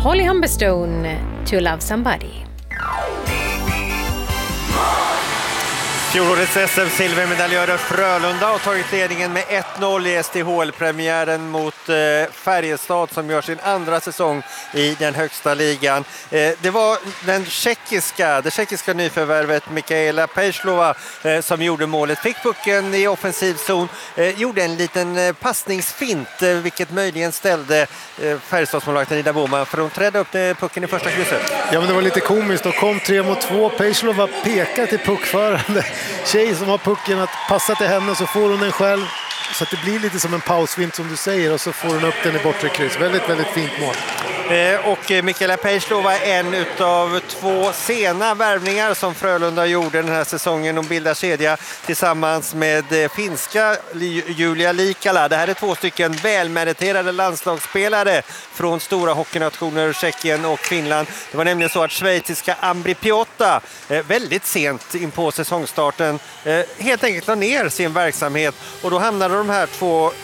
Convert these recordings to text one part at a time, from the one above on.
Holly Humberstone, To Love Somebody. Fjolårets SM-silvermedaljörer Frölunda har tagit ledningen med 1-0 i SDHL-premiären mot Färjestad som gör sin andra säsong i den högsta ligan. Det var det tjeckiska nyförvärvet Mikaela Pejslova som gjorde målet. Fick pucken i offensiv zon, gjorde en liten passningsfint vilket möjligen ställde Färjestadsmålvakten Ida Boman för hon trädde upp pucken i första krysset. Ja, men det var lite komiskt. Då kom 3-2. Pejslova pekar till puckförande tjej som har pucken att passa till henne, så får hon den själv. Så att det blir lite som en pausfint som du säger, och så får hon upp den i bortre kryss. Väldigt, väldigt fint mål. Och Mikaela Pejslova är en utav 2 sena värvningar som Frölunda gjorde den här säsongen. De bildar kedja tillsammans med finska Julia Likala. Det här är 2 stycken välmeriterade landslagsspelare från stora hockeynationer Tjeckien och Finland. Det var nämligen så att schweiziska Ambri Piotta väldigt sent in på säsongstarten helt enkelt la ner sin verksamhet, och då hamnade de här 2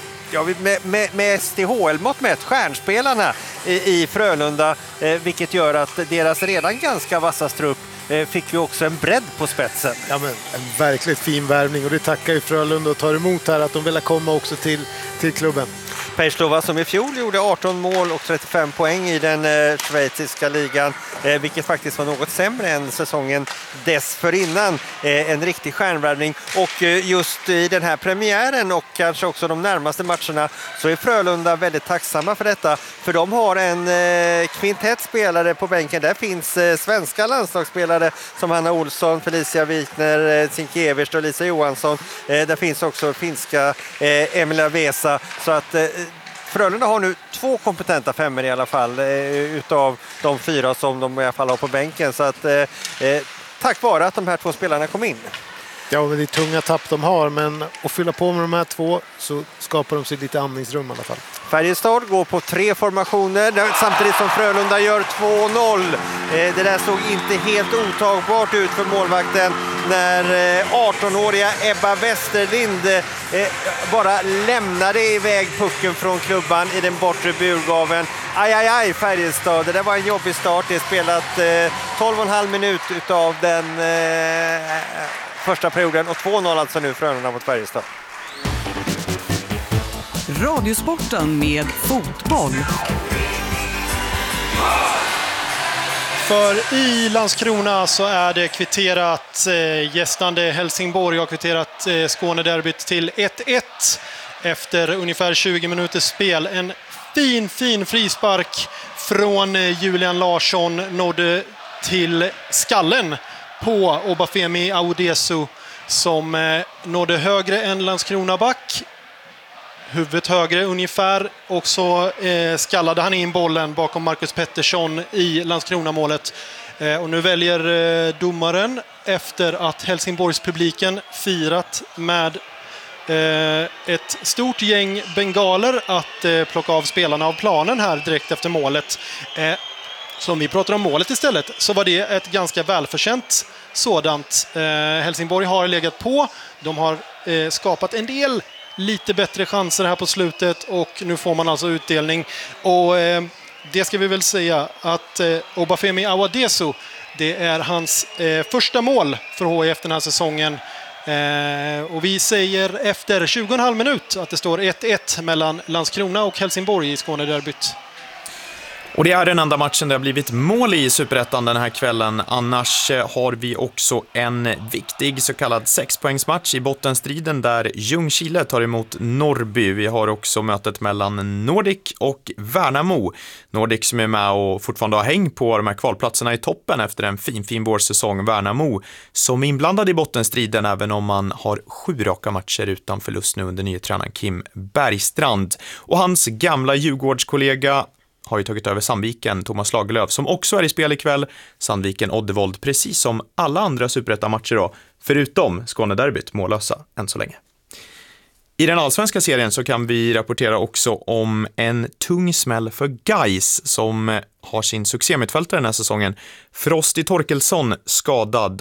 med STHL-mått mätt stjärnspelarna i Frölunda, vilket gör att deras redan ganska vassa trupp fick vi också en bredd på spetsen. Ja, men en verkligt fin värvning, och det tackar ju Frölunda och tar emot här att de vill komma också till klubben. Pejslova som i fjol gjorde 18 mål och 35 poäng i den schweiziska ligan, vilket faktiskt var något sämre än säsongen dessförinnan. En riktig stjärnvärvning, och just i den här premiären och kanske också de närmaste matcherna så är Frölunda väldigt tacksamma för detta, för de har en kvintett spelare på bänken. Där finns svenska landslagsspelare som Hanna Olsson, Felicia Wikner, Sienkiewicz och Lisa Johansson. Där finns också finska Emilia Vesa, så att Frölunda har nu 2 kompetenta femmer i alla fall utav de 4 som de i alla fall har på bänken, så att tack vare att de här 2 spelarna kom in. Ja, men det är tunga tapp de har, men att fylla på med de här 2 så skapar de sig lite andningsrum i alla fall. Färjestad går på 3 formationer samtidigt som Frölunda gör 2-0. Det där såg inte helt otagbart ut för målvakten när 18-åriga Ebba Westerlind bara lämnade iväg pucken från klubban i den bortre burgaven. Aj, Färjestad. Det där var en jobbig start. Det är spelat 12,5 minut utav den första perioden, och 2-0 alltså nu Frölunda mot Färjestad. Radiosporten med fotboll. För i Landskrona så är det kvitterat. Gästande Helsingborg har kvitterat Skånederbyt till 1-1 efter ungefär 20 minuters spel. En fin frispark från Julian Larsson nådde till skallen på Obafemi Awodesu som nådde högre än Landskrona back. Huvudet högre ungefär, och så skallade han in bollen bakom Marcus Pettersson i Landskrona-målet. Och nu väljer domaren, efter att Helsingborgspubliken firat med ett stort gäng bengaler, att plocka av spelarna av planen här direkt efter målet. Som vi pratar om målet istället, så var det ett ganska välförtjänt sådant. Helsingborg har legat på, de har skapat en del lite bättre chanser här på slutet, och nu får man alltså utdelning. Och det ska vi väl säga att Obafemi Awodesu, det är hans första mål för HIF den här säsongen. Och vi säger efter 20,5 minut att det står 1-1 mellan Landskrona och Helsingborg i Skånederbyt. Och det är den enda matchen det har blivit mål i Superettan den här kvällen. Annars har vi också en viktig så kallad 6-poängsmatch i bottenstriden där Ljungskile tar emot Norrby. Vi har också mötet mellan Nordic och Värnamo. Nordic som är med och fortfarande har häng på de här kvalplatserna i toppen efter en fin vårsäsong. Värnamo som är inblandad i bottenstriden även om man har 7 raka matcher utan förlust nu under nye tränaren Kim Bergstrand. Och hans gamla Djurgårdskollega har ju tagit över Sandviken, Thomas Lagerlöf, som också är i spel ikväll. Sandviken Oddevold, precis som alla andra Superettan-matcher då, förutom Skånederbyt, mållösa än så länge. I den allsvenska serien så kan vi rapportera också om en tung smäll för Gais som har sin succémittfältare den här säsongen. Frosti Torkelsson skadad, och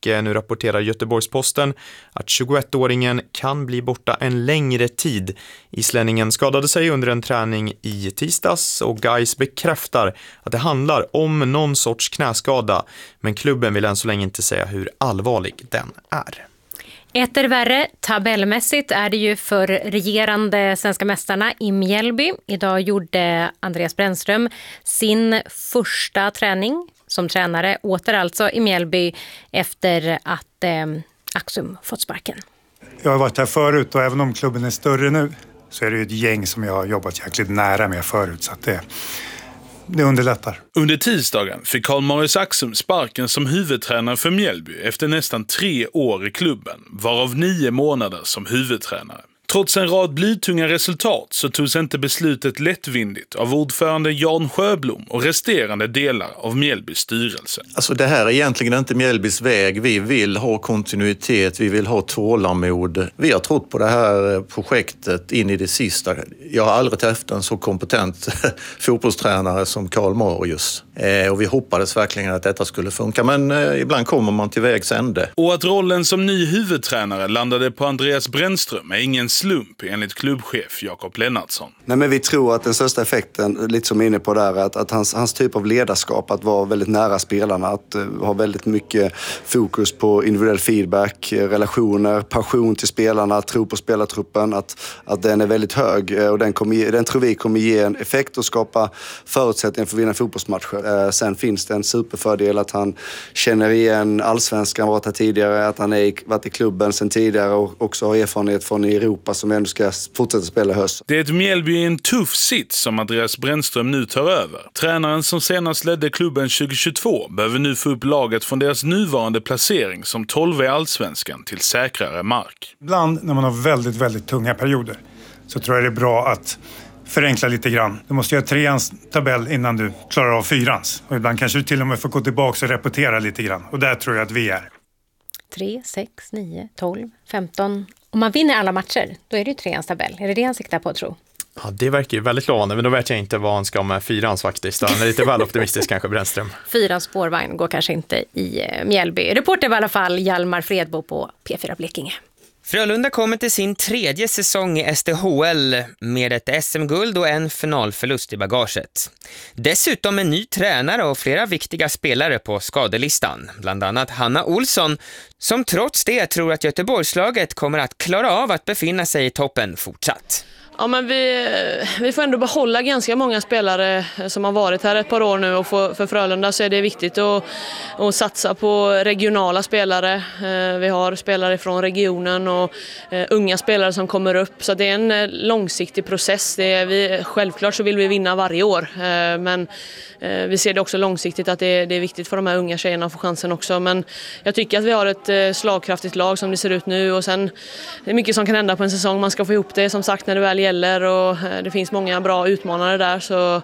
nu rapporterar Göteborgs-Posten att 21-åringen kan bli borta en längre tid. Islänningen skadade sig under en träning i tisdags och Gais bekräftar att det handlar om någon sorts knäskada, men klubben vill än så länge inte säga hur allvarlig den är. Etter värre tabellmässigt är det ju för regerande svenska mästarna i Mjällby. Idag gjorde Andreas Brännström sin första träning som tränare åter alltså i Mjällby efter att Axum fått sparken. Jag har varit här förut och även om klubben är större nu så är det ju ett gäng som jag har jobbat jäkligt nära med förut, så att det underlättar. Under tisdagen fick Karl-Maurice Axum sparken som huvudtränare för Mjällby efter nästan 3 år i klubben, varav 9 månader som huvudtränare. Trots en rad blytunga resultat så togs inte beslutet lättvindigt av ordförande Jan Sjöblom och resterande delar av Mjällbys styrelse. Alltså det här är egentligen inte Mjällbys väg. Vi vill ha kontinuitet, vi vill ha tålamod. Vi har trott på det här projektet in i det sista. Jag har aldrig träffat en så kompetent fotbollstränare som Karl-Marius. Och vi hoppades verkligen att detta skulle funka, men ibland kommer man till vägs ände. Och att rollen som ny huvudtränare landade på Andreas Brännström är ingen slump enligt klubbchef Jakob Lennartsson. Nej, men vi tror att den största effekten, lite som inne på där, att hans typ av ledarskap, att vara väldigt nära spelarna, att ha väldigt mycket fokus på individuell feedback, relationer, passion till spelarna, tro på spelartruppen, att den är väldigt hög och den tror vi kommer ge en effekt och skapa förutsättningar för att vinna fotbollsmatcher. Sen finns det en superfördel att han känner igen allsvenskan, varit här tidigare, att han har varit i klubben sen tidigare och också har erfarenhet från Europa som ändå ska fortsätta spela höst. Det är ett Mjällby i en tuff sitt som Andreas Brännström nu tar över. Tränaren som senast ledde klubben 2022 behöver nu få upp laget från deras nuvarande placering som 12 i allsvenskan till säkrare mark. Ibland när man har väldigt, väldigt tunga perioder så tror jag det är bra att förenkla lite grann. Du måste göra 3ans tabell innan du klarar av 4ans. Och ibland kanske du till och med får gå tillbaka och repetera lite grann. Och där tror jag att vi är. 3, 6, 9, 12, 15. Om man vinner alla matcher, då är det ju 3ans tabell. Är det det han siktar på, tro? Ja, det verkar ju väldigt lovande, men då vet jag inte vad han ska med 4ans faktiskt. Han är lite väl optimistisk kanske, Brännström. 4ans spårvagn går kanske inte i Mjällby. Reporter var i alla fall Hjalmar Fredbo på P4 Blekinge. Frölunda kommer till sin 3:e säsong i SDHL med ett SM-guld och en finalförlust i bagaget. Dessutom en ny tränare och flera viktiga spelare på skadelistan. Bland annat Hanna Olsson, som trots det tror att Göteborgslaget kommer att klara av att befinna sig i toppen fortsatt. Ja, men vi får ändå behålla ganska många spelare som har varit här ett par år nu, och för Frölunda så är det viktigt att satsa på regionala spelare. Vi har spelare från regionen och unga spelare som kommer upp, så det är en långsiktig process. Självklart så vill vi vinna varje år, men vi ser det också långsiktigt att det är viktigt för de här unga tjejerna att få chansen också. Men jag tycker att vi har ett slagkraftigt lag som det ser ut nu, och sen det är mycket som kan hända på en säsong. Man ska få ihop det som sagt när det väl gäller, och det finns många bra utmanare där, så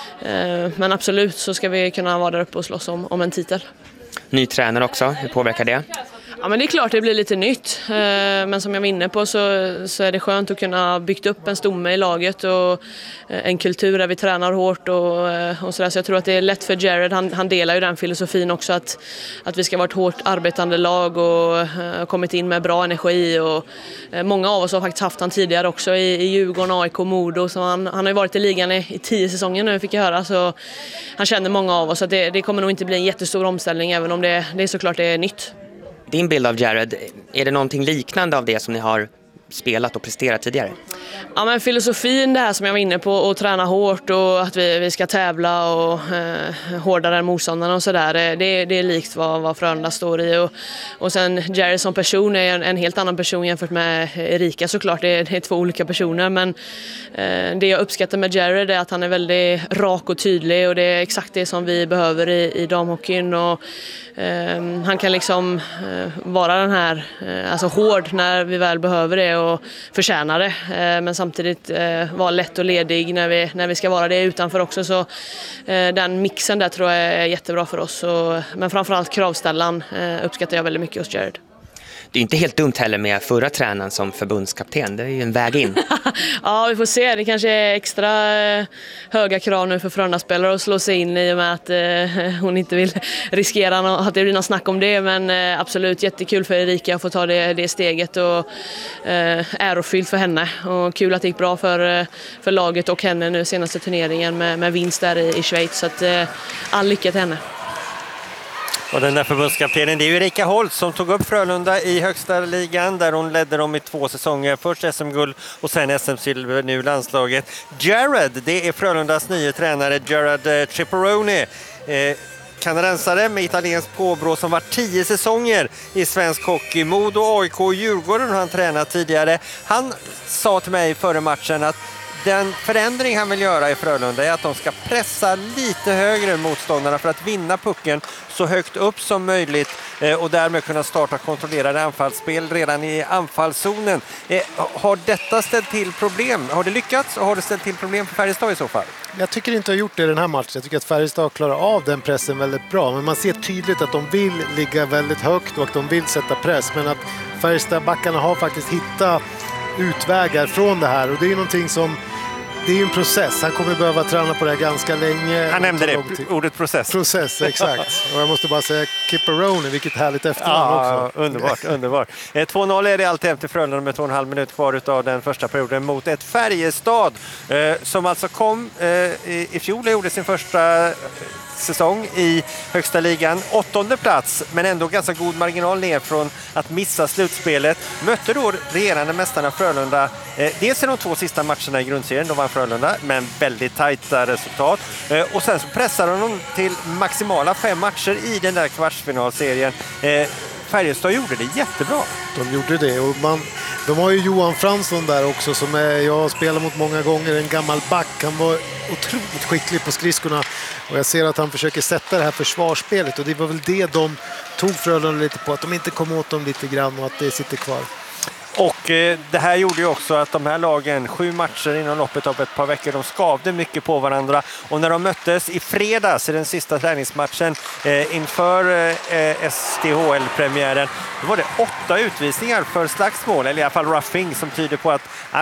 men absolut så ska vi kunna vara där uppe och slåss om en titel. Ny tränare också, hur påverkar det? Ja, men det är klart det blir lite nytt, men som jag var inne på så är det skönt att kunna byggt upp en stomme i laget och en kultur där vi tränar hårt och sådär. Så jag tror att det är lätt för Jared, han delar ju den filosofin också, att vi ska vara ett hårt arbetande lag och kommit in med bra energi, och många av oss har faktiskt haft han tidigare också i Djurgården, AIK, Modo, så han har ju varit i ligan i 10 säsonger nu, fick jag höra, så han känner många av oss, så det kommer nog inte bli en jättestor omställning, även om det är såklart det är nytt. Din bild av Jared, är det någonting liknande av det som ni har spelat och presterat tidigare? Ja, men filosofin det här som jag var inne på, att träna hårt och att vi ska tävla och hårdare än motståndarna och sådär, det är likt vad Frölunda står i, och sen Jared som person är en helt annan person jämfört med Erika, såklart det är 2 olika personer, men det jag uppskattar med Jared är att han är väldigt rak och tydlig, och det är exakt det som vi behöver i damhockeyn, och han kan liksom vara den här alltså hård när vi väl behöver det och förtjänar det, men samtidigt vara lätt och ledig när vi ska vara det utanför också, så den mixen där tror jag är jättebra för oss, men framförallt kravställan uppskattar jag väldigt mycket hos Jared. det är inte helt dumt heller med förra tränaren som förbundskapten. Det är ju en väg in. Ja, vi får se. Det kanske är extra höga krav nu för Frölunda-spelare att slå sig in i och med att hon inte vill riskera att det blir något snack om det. Men absolut jättekul för Erika att få ta det steget och ärofyllt för henne. Och kul att det gick bra för laget och henne nu senaste turneringen med vinst där i Schweiz. Så att all lycka till henne. Och den där förbundskaptenen, det är ju Erika Holt som tog upp Frölunda i högsta ligan där hon ledde dem i 2 säsonger. Först SM-guld och sen SM-silver nu landslaget. Jared, det är Frölundas nya tränare, Jared Ciparone. Kanadensare med italiensk påbrå som var 10 säsonger i svensk hockey. Modo, AIK och Djurgården har han tränat tidigare. Han sa till mig före matchen att den förändring han vill göra i Frölunda är att de ska pressa lite högre motståndarna för att vinna pucken så högt upp som möjligt och därmed kunna starta kontrollerade anfallsspel redan i anfallszonen. Har detta ställt till problem? Har det lyckats och har det ställt till problem för Färjestad i så fall? Jag tycker inte har gjort det i den här matchen. Jag tycker att Färjestad klarar av den pressen väldigt bra. Men man ser tydligt att de vill ligga väldigt högt och att de vill sätta press. Men att Färjestad-backarna har faktiskt hittat utvägar från det här. Och det är någonting som... Det är ju en process. Han kommer behöva träna på det här ganska länge. Han nämnde det, ordet process. Process, exakt. Och jag måste bara säga Ciparone, vilket härligt efternamn också. Underbart. 2-0 är det alltid efter Frölunda med 2,5 minuter kvar av den första perioden mot ett Färjestad som alltså kom i fjol och gjorde sin första säsong i högsta ligan. 8:e plats, men ändå ganska god marginal ner från att missa slutspelet. Mötte då regerande mästarna Frölunda. Dels i de 2 sista matcherna i grundserien, de var Frölunda, men väldigt tajta resultat. Och sen så pressade de till maximala 5 matcher i den där kvartsfinalserien. Färjestad gjorde det jättebra. De gjorde det och de har ju Johan Fransson där också som jag har spelat mot många gånger, en gammal back. Han var otroligt skicklig på skridskorna och jag ser att han försöker sätta det här försvarsspelet och det var väl det de tog Frölunda lite på, att de inte kom åt dem lite grann och att det sitter kvar. Och det här gjorde ju också att de här lagen 7 matcher inom loppet av ett par veckor, de skavde mycket på varandra. Och när de möttes i fredags i den sista träningsmatchen inför SDHL-premiären, då var det 8 utvisningar för slagsmål, eller i alla fall roughing, som tyder på att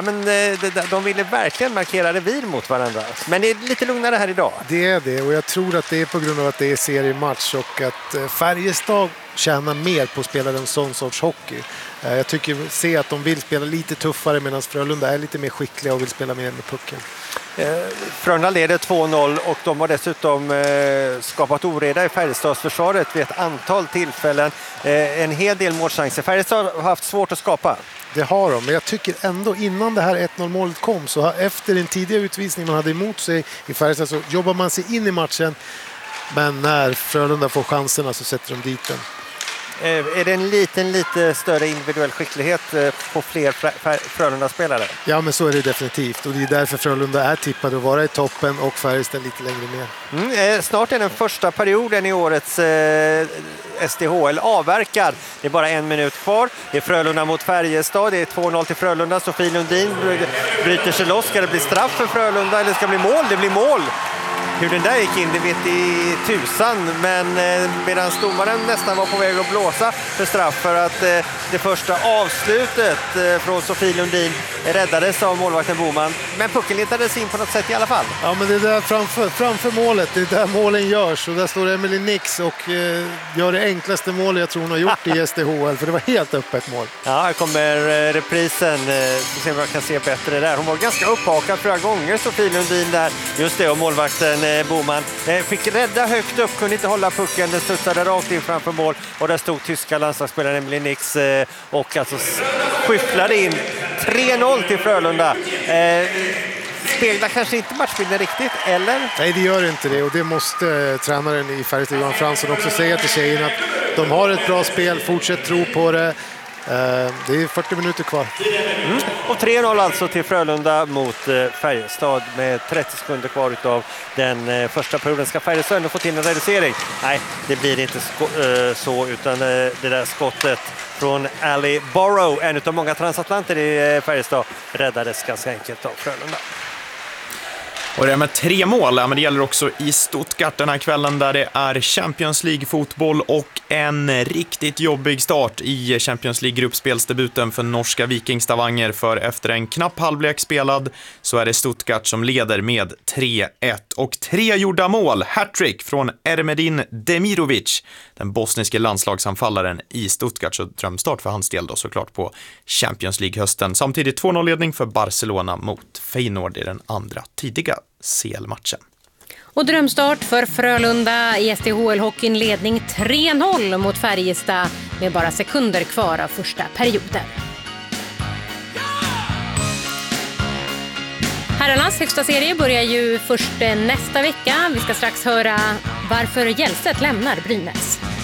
de ville verkligen markera revir mot varandra. Men det är lite lugnare här idag. Det är det och jag tror att det är på grund av att det är seriematch och att Färjestad tjänar mer på att spela en sån sorts hockey. Jag tycker se att de vill spela lite tuffare medan Frölunda är lite mer skickliga och vill spela mer med pucken. Frölunda leder 2-0 och de har dessutom skapat oreda i Färjestads försvaret vid ett antal tillfällen. En hel del målchanser. Färjestad har haft svårt att skapa. Det har de, men jag tycker ändå innan det här 1-0-målet kom så efter en tidigare utvisning man hade emot sig i Färjestad så jobbar man sig in i matchen. Men när Frölunda får chanserna så sätter de dit den. Är det en lite större individuell skicklighet på fler Frölunda-spelare? Ja, men så är det definitivt. Och det är därför Frölunda är tippade att vara i toppen och Färjestad lite längre ner. Snart är den första perioden i årets SDHL avverkar. Det är bara 1 minut kvar. Det är Frölunda mot Färjestad. Det är 2-0 till Frölunda. Sofie Lundin bryter sig loss. Ska det bli straff för Frölunda eller ska det bli mål? Det blir mål! Hur den där gick in, det vet i tusan, men medan domaren nästan var på väg att blåsa för straff för att det första avslutet från Sofie Lundin räddades av målvakten Boman, men pucken letades in på något sätt i alla fall. Ja, men det är där framför målet, det är där målen görs och där står Emily Nix och gör det enklaste målet jag tror hon har gjort i SDHL, för det var helt öppet mål. Ja, här kommer reprisen, så ser vi om jag kan se bättre där. Hon var ganska upphakad flera gånger, Sofie Lundin där, just det, och målvakten Boman fick rädda högt upp, kunde inte hålla pucken, den studsade rakt in framför mål och där stod tyska landslagsspelaren Emily Nix och alltså skyfflade in 3-0 till Frölunda. Speglar kanske inte matchbilden riktigt, eller? Nej, det gör inte det och det måste tränaren i Färjestad Johan Fransson också säga till tjejerna att de har ett bra spel, fortsätt tro på det. Det är 40 minuter kvar. Och 3-0 alltså till Frölunda mot Färjestad med 30 sekunder kvar av den första perioden. Ska Färjestad ändå få till en reducering? Nej, det blir inte så, utan det där skottet från Ali Borrow, en av många transatlanter i Färjestad, räddades ganska enkelt av Frölunda. Och det med 3 mål, men det gäller också i Stuttgart den här kvällen där det är Champions League-fotboll och en riktigt jobbig start i Champions League-gruppspelsdebuten för norska Viking Stavanger, för efter en knapp halvlek spelad så är det Stuttgart som leder med 3-1. Och 3 gjorda mål, hattrick från Ermedin Demirovic, den bosniske landslagsanfallaren i Stuttgart, så drömstart för hans del då såklart på Champions League-hösten. Samtidigt 2-0-ledning för Barcelona mot Feyenoord i den andra tidiga CL-matchen. Och drömstart för Frölunda i SDHL-hockeyn, ledning 3-0 mot Färjestad med bara sekunder kvar av första perioden. Herrarnas högsta serie börjar ju först nästa vecka. Vi ska strax höra varför Hjälset lämnar Brynäs.